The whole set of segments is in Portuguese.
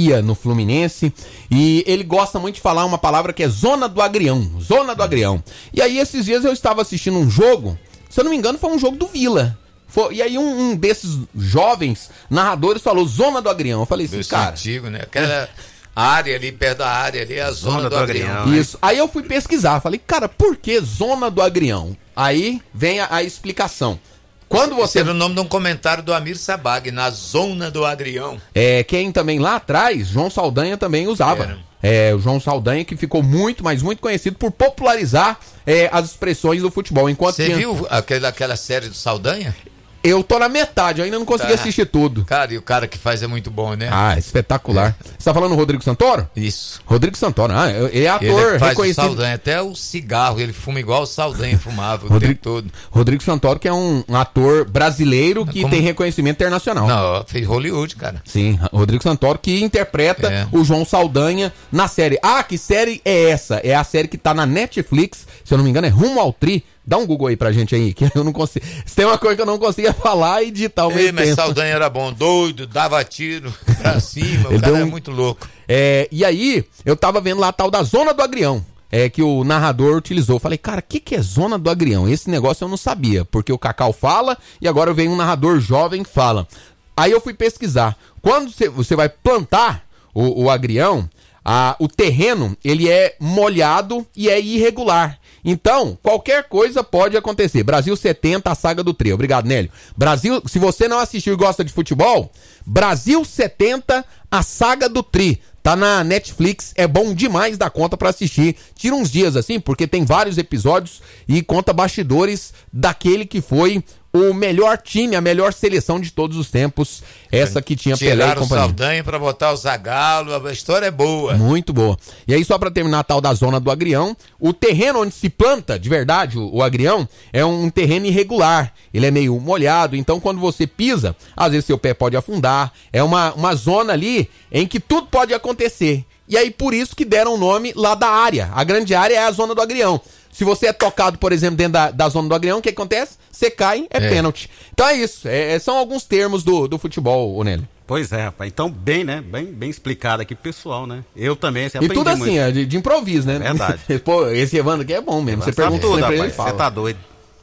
franquia no Fluminense, e ele gosta muito de falar uma palavra que é Zona do Agrião. Zona do Agrião. E aí esses dias eu estava assistindo um jogo, se eu não me engano foi um jogo do Vila. E aí um desses jovens narradores falou Zona do Agrião. Eu falei assim, cara... antigo, né? Aquela área ali, perto da área ali, é a Zona do Agrião. Isso. Aí eu fui pesquisar, falei, cara, por que Zona do Agrião? Aí vem a explicação. Quando você... Esse era o nome de um comentário do Amir Sabag, na Zona do Agrião. Quem também lá atrás, João Saldanha também usava. O João Saldanha, que ficou muito, mas muito conhecido por popularizar as expressões do futebol. Você viu aquela série do Saldanha? Eu tô na metade, eu ainda não consegui assistir tudo. Cara, e o cara que faz é muito bom, né? Ah, espetacular. Você tá falando do Rodrigo Santoro? Isso. Rodrigo Santoro, ele é ator ele faz reconhecido. O Saldanha, até o cigarro, ele fuma igual o Saldanha fumava o tempo todo. Rodrigo Santoro, que é um ator brasileiro que tem reconhecimento internacional. Não, fez Hollywood, cara. Sim, Rodrigo Santoro, que interpreta o João Saldanha na série. Ah, que série é essa? É a série que tá na Netflix, se eu não me engano é Rumo ao Tri. Dá um Google aí pra gente aí, que eu não consigo. Se tem uma coisa que eu não conseguia falar e digitar ao mesmo tempo. Mas Saldanha era bom, doido, dava tiro pra cima, o cara é muito louco. E aí, eu tava vendo lá a tal da Zona do Agrião, que o narrador utilizou. Eu falei, cara, o que é Zona do Agrião? Esse negócio eu não sabia, porque o Cacau fala e agora vem um narrador jovem que fala. Aí eu fui pesquisar. Quando você vai plantar o agrião, o terreno, ele é molhado e é irregular. Então, qualquer coisa pode acontecer. Brasil 70, a saga do Tri. Obrigado, Nélio. Brasil, se você não assistiu e gosta de futebol, Brasil 70, a saga do Tri. Tá na Netflix, é bom demais da conta pra assistir. Tira uns dias assim, porque tem vários episódios e conta bastidores daquele que foi o melhor time, a melhor seleção de todos os tempos. Essa que tinha Pelé e companhia. Tiraram o Saldanha pra botar o Zagallo, a história é boa. Muito boa. E aí, só pra terminar a tal da Zona do Agrião, o terreno onde se planta, de verdade, o agrião, é um terreno irregular. Ele é meio molhado, então quando você pisa, às vezes seu pé pode afundar. É uma zona ali em que tudo pode acontecer. E aí, por isso que deram o nome lá da área. A grande área é a Zona do Agrião. Se você é tocado, por exemplo, dentro da Zona do Agrião, o que acontece? Você cai, pênalti. Então é isso. São alguns termos do futebol, Nélio. Pois é, rapaz. Então, bem explicado aqui pro pessoal, né? Eu também, assim, aprendi muito. E tudo assim, de improviso, né? Verdade. Pô, esse Evandro aqui é bom mesmo. Você pergunta tudo, rapaz. Você tá doido.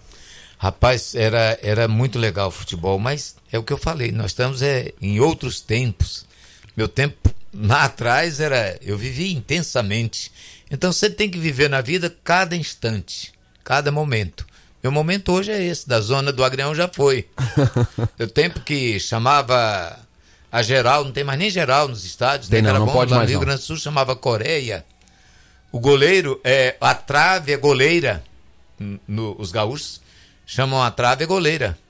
Rapaz, era muito legal o futebol, mas é o que eu falei, nós estamos em outros tempos. Meu tempo lá atrás eu vivi intensamente. Então você tem que viver na vida cada instante, cada momento. Meu momento hoje é esse, da Zona do Agrião já foi. O tempo que chamava a geral, não tem mais nem geral nos estádios, tem, não pode mais. No Rio Grande do Sul chamava Coreia. O goleiro, a trave é goleira. Os gaúchos chamam a trave é goleira.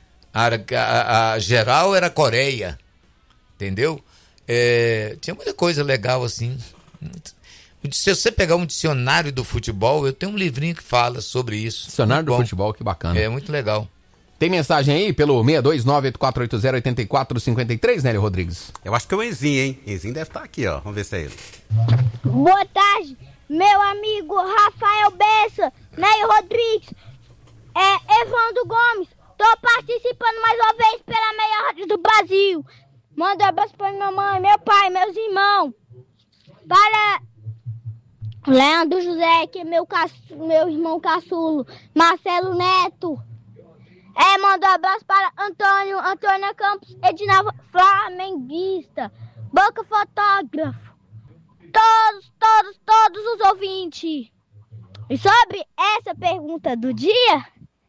A geral era Coreia. Entendeu? Tinha muita coisa legal assim. Se você pegar um dicionário do futebol, eu tenho um livrinho que fala sobre isso. Dicionário do futebol, que bacana. É muito legal. Tem mensagem aí pelo 629-8480-8453, Nélio Rodrigues? Eu acho que é o Enzinho, hein? Enzinho deve estar aqui, ó. Vamos ver se é ele. Boa tarde, meu amigo Rafael Bessa, Nélio Rodrigues, Evandro Gomes. Tô participando mais uma vez pela melhor rádio do Brasil. Manda um abraço pra minha mãe, meu pai, meus irmãos. Para Leandro José, que é meu irmão caçulo, Marcelo Neto. Manda um abraço para Antônia Campos, Edinalva, flamenguista, Boca Fotógrafo. Todos os ouvintes. E sobre essa pergunta do dia,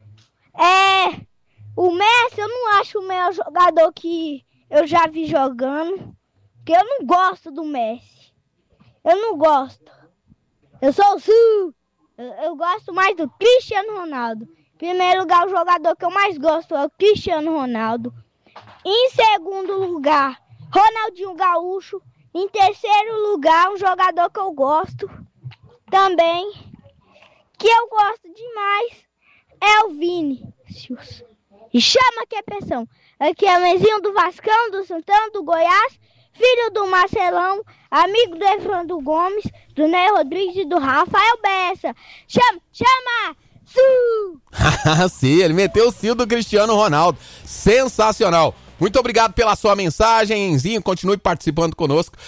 o Messi, eu não acho o melhor jogador que eu já vi jogando, porque eu não gosto do Messi. Eu não gosto. Eu sou o Sul. Eu gosto mais do Cristiano Ronaldo. Em primeiro lugar, o jogador que eu mais gosto é o Cristiano Ronaldo. Em segundo lugar, Ronaldinho Gaúcho. Em terceiro lugar, um jogador que eu gosto também, que eu gosto demais, é o Vinícius. E chama que é pressão. Aqui é o Mezinho do Vascão, do Santana, do Goiás, filho do Marcelão, amigo do Evandro Gomes, do Ney Rodrigues e do Rafael Bessa. Chama! Su! Sim, ele meteu o cio do Cristiano Ronaldo. Sensacional. Muito obrigado pela sua mensagem, Enzinho. Continue participando conosco.